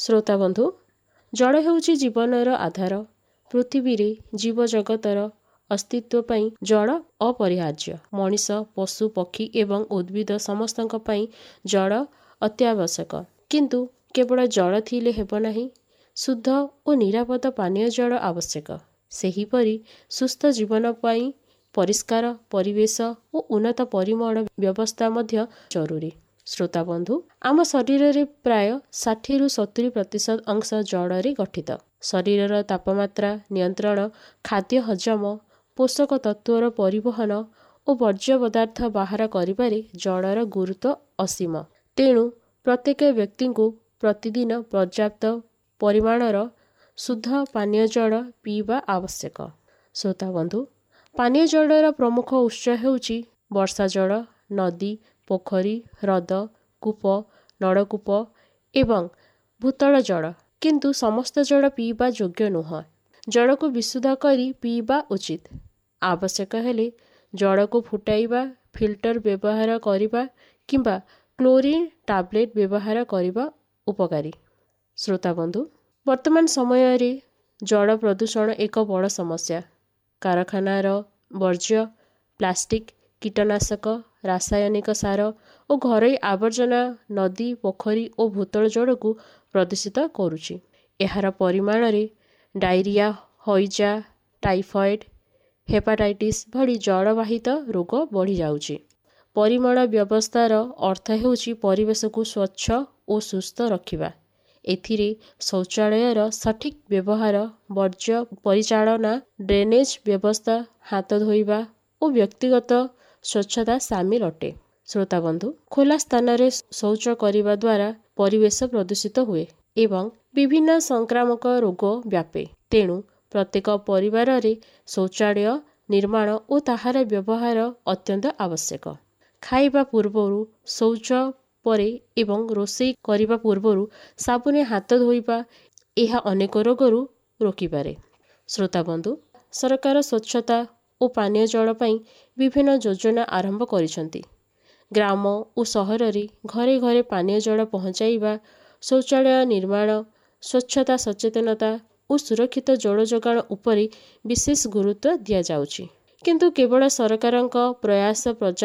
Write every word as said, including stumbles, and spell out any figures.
ଶ୍ରୋତା ବନ୍ଧୁ, ଜଳ ହେଉଛି ଜୀବନର ଆଧାର। ପୃଥିବୀରେ ଜୀବଜଗତର ଅସ୍ତିତ୍ୱ ପାଇଁ ଜଳ ଅପରିହାର୍ଯ୍ୟ। ମଣିଷ, ପଶୁ, ପକ୍ଷୀ ଏବଂ ଉଦ୍ଭିଦ ସମସ୍ତଙ୍କ ପାଇଁ ଜଳ ଅତ୍ୟାବଶ୍ୟକ। କିନ୍ତୁ କେବଳ ଜଳ ଥିଲେ ହେବ ନାହିଁ, ଶୁଦ୍ଧ ଓ ନିରାପଦ ପାନୀୟ ଜଳ ଆବଶ୍ୟକ। ସେହିପରି ସୁସ୍ଥ ଜୀବନ ପାଇଁ ପରିଷ୍କାର ପରିବେଶ ଓ ଉନ୍ନତ ପରିମଳ ବ୍ୟବସ୍ଥା ମଧ୍ୟ ଜରୁରୀ। ଶ୍ରୋତାବନ୍ଧୁ, ଆମ ଶରୀରରେ ପ୍ରାୟ ଷାଠିଏରୁ ସତୁରି ପ୍ରତିଶତ ଅଂଶ ଜଳରେ ଗଠିତ। ଶରୀରର ତାପମାତ୍ରା ନିୟନ୍ତ୍ରଣ, ଖାଦ୍ୟ ହଜମ, ପୋଷକ ତତ୍ତ୍ୱର ପରିବହନ ଓ ବର୍ଜ୍ୟ ପଦାର୍ଥ ବାହାର କରିବାରେ ଜଳର ଗୁରୁତ୍ୱ ଅସୀମ। ତେଣୁ ପ୍ରତ୍ୟେକ ବ୍ୟକ୍ତିଙ୍କୁ ପ୍ରତିଦିନ ପର୍ଯ୍ୟାପ୍ତ ପରିମାଣର ଶୁଦ୍ଧ ପାନୀୟ ଜଳ ପିଇବା ଆବଶ୍ୟକ। ଶ୍ରୋତାବନ୍ଧୁ, ପାନୀୟ ଜଳର ପ୍ରମୁଖ ଉତ୍ସ ହେଉଛି ବର୍ଷା ଜଳ, ନଦୀ, ପୋଖରୀ, ହ୍ରଦ, କୂପ, ନଳକୂପ ଏବଂ ଭୂତଳ ଜଳ। କିନ୍ତୁ ସମସ୍ତ ଜଳ ପିଇବା ଯୋଗ୍ୟ ନୁହେଁ। ଜଳକୁ ବିଶୁଦ୍ଧ କରି ପିଇବା ଉଚିତ। ଆବଶ୍ୟକ ହେଲେ ଜଳକୁ ଫୁଟାଇବା, ଫିଲ୍ଟର ବ୍ୟବହାର କରିବା କିମ୍ବା କ୍ଲୋରିନ୍ ଟାବଲେଟ୍ ବ୍ୟବହାର କରିବା ଉପକାରୀ। ଶ୍ରୋତାବନ୍ଧୁ, ବର୍ତ୍ତମାନ ସମୟରେ ଜଳ ପ୍ରଦୂଷଣ ଏକ ବଡ଼ ସମସ୍ୟା। କାରଖାନାର ବର୍ଜ୍ୟ, ପ୍ଲାଷ୍ଟିକ୍, କୀଟନାଶକ, ରାସାୟନିକ ସାର ଓ ଘରୋଇ ଆବର୍ଜନା ନଦୀ, ପୋଖରୀ ଓ ଭୂତଳ ଜଳକୁ ପ୍ରଦୂଷିତ କରୁଛି। ଏହାର ପରିମାଣରେ ଡାଇରିଆ, ହଇଜା, ଟାଇଫଏଡ୍, ହେପାଟାଇଟିସ୍ ଭଳି ଜଳବାହିତ ରୋଗ ବଢ଼ିଯାଉଛି। ପରିମଳ ବ୍ୟବସ୍ଥାର ଅର୍ଥ ହେଉଛି ପରିବେଶକୁ ସ୍ୱଚ୍ଛ ଓ ସୁସ୍ଥ ରଖିବା। ଏଥିରେ ଶୌଚାଳୟର ସଠିକ୍ ବ୍ୟବହାର, ବର୍ଜ୍ୟ ପରିଚାଳନା, ଡ୍ରେନେଜ୍ ବ୍ୟବସ୍ଥା, ହାତ ଧୋଇବା ଓ ବ୍ୟକ୍ତିଗତ ସ୍ୱଚ୍ଛତା ସାମିଲ ଅଟେ। ଶ୍ରୋତାବନ୍ଧୁ, ଖୋଲା ସ୍ଥାନରେ ଶୌଚ କରିବା ଦ୍ୱାରା ପରିବେଶ ପ୍ରଦୂଷିତ ହୁଏ ଏବଂ ବିଭିନ୍ନ ସଂକ୍ରାମକ ରୋଗ ବ୍ୟାପେ। ତେଣୁ ପ୍ରତ୍ୟେକ ପରିବାରରେ ଶୌଚାଳୟ ନିର୍ମାଣ ଓ ତାହାର ବ୍ୟବହାର ଅତ୍ୟନ୍ତ ଆବଶ୍ୟକ। ଖାଇବା ପୂର୍ବରୁ, ଶୌଚ ପରେ ଏବଂ ରୋଷେଇ କରିବା ପୂର୍ବରୁ ସାବୁନରେ ହାତ ଧୋଇବା ଏହା ଅନେକ ରୋଗରୁ ରୋକିପାରେ। ଶ୍ରୋତାବନ୍ଧୁ, ସରକାର ସ୍ୱଚ୍ଛତା ଓ ପାନୀୟ ଜଳ ପାଇଁ ବିଭିନ୍ନ ଯୋଜନା ଆରମ୍ଭ କରିଛନ୍ତି। ଗ୍ରାମ ଓ ସହରରେ ଘରେ ଘରେ ପାନୀୟ ଜଳ ପହଞ୍ଚାଇବା, ଶୌଚାଳୟ ନିର୍ମାଣ, ସ୍ୱଚ୍ଛତା ସଚେତନତା ଓ ସୁରକ୍ଷିତ ଜଳ ଯୋଗାଣ ଉପରେ ବିଶେଷ ଗୁରୁତ୍ୱ ଦିଆଯାଉଛି। କିନ୍ତୁ କେବଳ ସରକାରଙ୍କ ପ୍ରୟାସ ପର୍ଯ୍ୟାପ୍ତ